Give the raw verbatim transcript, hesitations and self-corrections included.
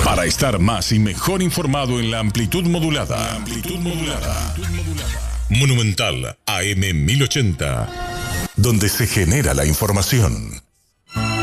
Para estar más y mejor informado en la amplitud modulada. La amplitud modulada. Monumental A M mil ochenta. Donde se genera la información.